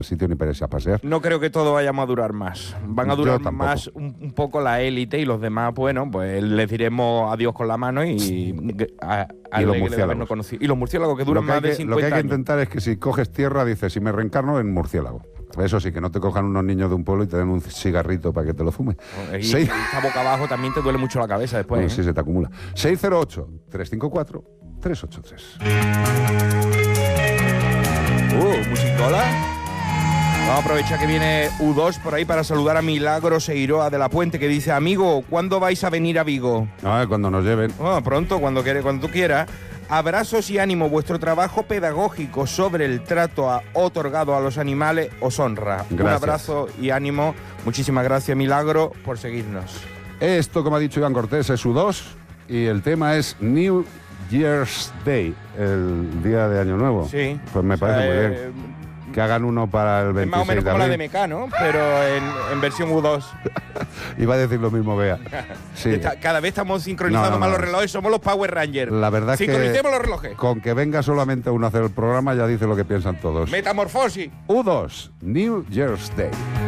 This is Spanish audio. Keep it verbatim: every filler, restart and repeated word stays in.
sitio ni para irse a pasear. No creo que todo vayamos a durar más. Van a durar más un, un poco la élite y los demás, bueno, pues les diremos adiós con la mano y... A, a y los murciélagos. Y los murciélagos que duran que más que, de cincuenta años. Lo que hay que intentar es que si coges tierra, dices, si me reencarno en murciélago. Eso sí, que no te cojan unos niños de un pueblo y te den un cigarrito para que te lo fumes. Y, Seis... y esta boca abajo también te duele mucho la cabeza después. Bueno, ¿eh? Sí, se te acumula. seis cero ocho, tres cinco cuatro, tres ocho tres. Uh, musicola. Vamos a aprovechar que viene U dos por ahí para saludar a Milagros Eiroa de la Puente, que dice: amigo, ¿cuándo vais a venir a Vigo? Ah, cuando nos lleven. Oh, pronto, cuando, quiere, cuando tú quieras. Abrazos y ánimo. Vuestro trabajo pedagógico sobre el trato a, otorgado a los animales os honra. Gracias. Un abrazo y ánimo. Muchísimas gracias, Milagro, por seguirnos. Esto, como ha dicho Iván Cortés, es U dos y el tema es New Year's Day, el día de Año Nuevo. Sí. Pues me parece o sea, muy eh, bien. Que hagan uno para el veintiséis es más o menos de como la abril. de Mecano, pero en, en versión U dos. Iba a decir lo mismo, Bea. Sí. Está, cada vez estamos sincronizando No, no, más no. los relojes, somos los Power Rangers. La verdad es que Sincronicemos los relojes. con que venga solamente uno a hacer el programa ya dice lo que piensan todos. Metamorfosis. U dos, New Year's Day.